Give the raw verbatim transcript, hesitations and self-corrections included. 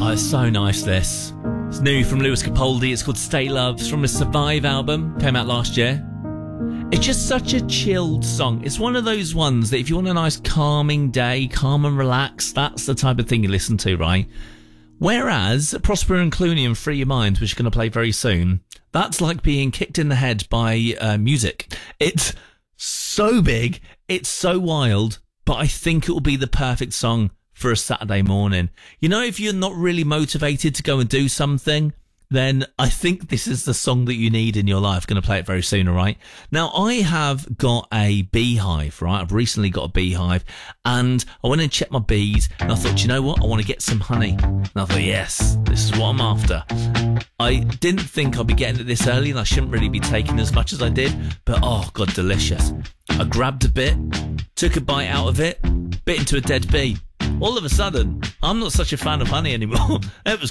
Oh, it's so nice, this. It's new from Lewis Capaldi. It's called Stay Love. It's from his Survive album. Came out last year. It's just such a chilled song. It's one of those ones that if you want a nice calming day, calm and relax, that's the type of thing you listen to, right? Whereas Prosper and Clooney and Free Your Mind, which are going to play very soon, that's like being kicked in the head by uh, music. It's so big, it's so wild, but I think it will be the perfect song for a Saturday morning. You know, if you're not really motivated to go and do something, then I think this is the song that you need in your life. Going to play it very soon, all right? Now, I have got a beehive, right? I've recently got a beehive, and I went and checked my bees, and I thought, you know what? I want to get some honey. And I thought, yes, this is what I'm after. I didn't think I'd be getting it this early, and I shouldn't really be taking as much as I did, but oh, God, delicious. I grabbed a bit, took a bite out of it, bit into a dead bee. All of a sudden, I'm not such a fan of honey anymore. It was